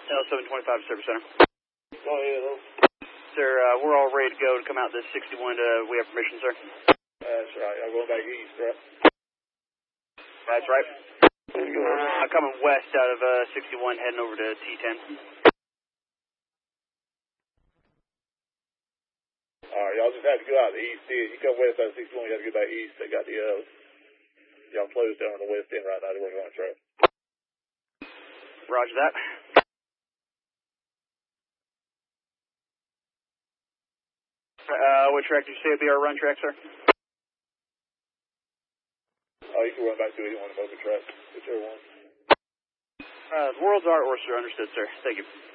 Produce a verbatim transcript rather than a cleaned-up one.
L seven twenty-five Service Center. Go ahead, hello. Sir, uh, we're all ready to go to come out this sixty-one. Uh, we have permission, sir. That's right. I'm going back east, right? That's right. I'm coming west out of uh, sixty-one, heading over to T ten. All right, y'all just have to go out the east end. You come west out of sixty-one, you have to go back east. They got the, uh, y'all closed down on the west end right now. They're working on the track. Roger that. Uh, what track did you say would be our run track, sir? Oh, you can run back to either one of the open tracks, whichever one. Uh, the world's our oyster, understood, sir. Thank you.